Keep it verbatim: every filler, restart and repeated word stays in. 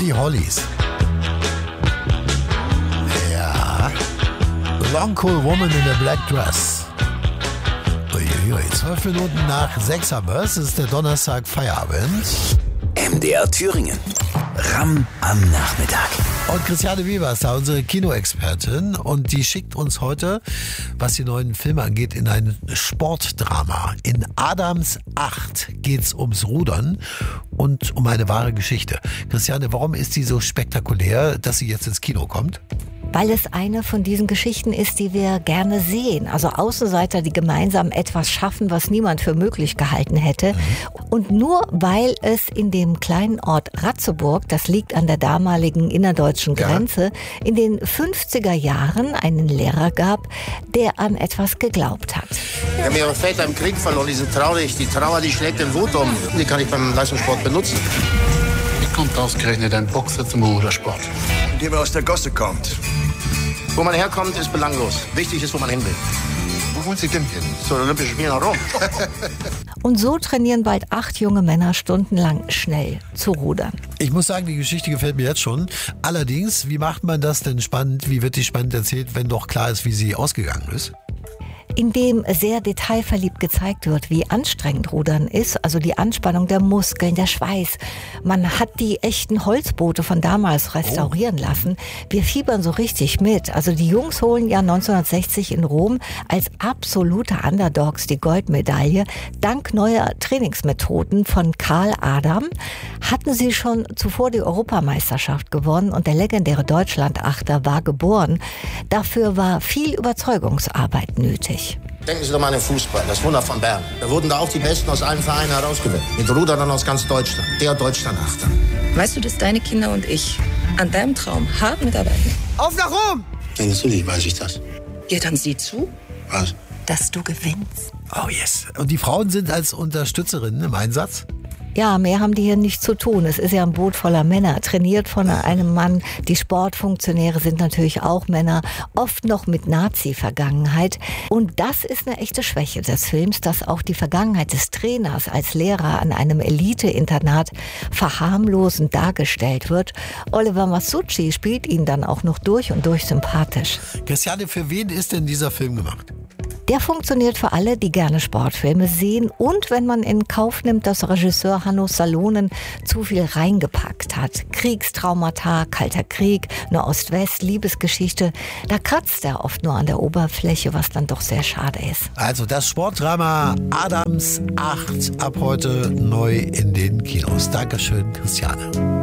Die Hollies. Ja. Long Cool Woman in a Black Dress. Uiuiui, zwölf Minuten nach sechs haben wir es. Es ist der Donnerstag Feierabend. M D R Thüringen. Ram am Nachmittag. Und Christiane Weber ist da, unsere Kinoexpertin. Und die schickt uns heute, was die neuen Filme angeht, in ein Sportdrama. In Adams acht geht's ums Rudern und um eine wahre Geschichte. Christiane, warum ist die so spektakulär, dass sie jetzt ins Kino kommt? Weil es eine von diesen Geschichten ist, die wir gerne sehen. Also Außenseiter, die gemeinsam etwas schaffen, was niemand für möglich gehalten hätte. Und nur weil es in dem kleinen Ort Ratzeburg, das liegt an der damaligen innerdeutschen Grenze, ja. in den fünfziger Jahren einen Lehrer gab, der an etwas geglaubt hat. Wir haben ihre Väter im Krieg verloren, die sind traurig. Die Trauer, die schlägt in Wut um. Die kann ich beim Leistungssport benutzen. Wie kommt ausgerechnet ein Boxer zum Rudersport? Indem er aus der Gosse kommt. Wo man herkommt, ist belanglos. Wichtig ist, wo man hin will. Wo wollen Sie denn hin? Zu den Olympischen Spielen nach Rom. Und so trainieren bald acht junge Männer stundenlang schnell zu rudern. Ich muss sagen, die Geschichte gefällt mir jetzt schon. Allerdings, wie macht man das denn spannend? Wie wird die spannend erzählt, wenn doch klar ist, wie sie ausgegangen ist? Indem sehr detailverliebt gezeigt wird, wie anstrengend Rudern ist, also die Anspannung der Muskeln, der Schweiß. Man hat die echten Holzboote von damals restaurieren oh. lassen. Wir fiebern so richtig mit. Also die Jungs holen ja neunzehnhundertsechzig in Rom als absolute Underdogs die Goldmedaille. Dank neuer Trainingsmethoden von Karl Adam hatten sie schon zuvor die Europameisterschaft gewonnen und der legendäre Deutschlandachter war geboren. Dafür war viel Überzeugungsarbeit nötig. Denken Sie doch mal an den Fußball, das Wunder von Bern. Da wurden da auch die Besten aus allen Vereinen herausgewählt. Mit Ruderern aus ganz Deutschland. Der Deutschlandachter. Weißt du, dass deine Kinder und ich an deinem Traum hart mitarbeiten? Auf nach Rom! Ja, natürlich weiß ich das. Ja, dann sieh zu. Was? Dass du gewinnst. Oh yes. Und die Frauen sind als Unterstützerinnen im Einsatz? Ja, mehr haben die hier nicht zu tun. Es ist ja ein Boot voller Männer, trainiert von einem Mann. Die Sportfunktionäre sind natürlich auch Männer, oft noch mit Nazi-Vergangenheit. Und das ist eine echte Schwäche des Films, dass auch die Vergangenheit des Trainers als Lehrer an einem Elite-Internat verharmlosend dargestellt wird. Oliver Masucci spielt ihn dann auch noch durch und durch sympathisch. Christiane, für wen ist denn dieser Film gemacht? Der funktioniert für alle, die gerne Sportfilme sehen und wenn man in Kauf nimmt, dass Regisseur Hanno Salonen zu viel reingepackt hat. Kriegstraumata, Kalter Krieg, eine Ost-West, Liebesgeschichte, da kratzt er oft nur an der Oberfläche, was dann doch sehr schade ist. Also das Sportdrama Adams acht ab heute neu in den Kinos. Dankeschön, Christiane.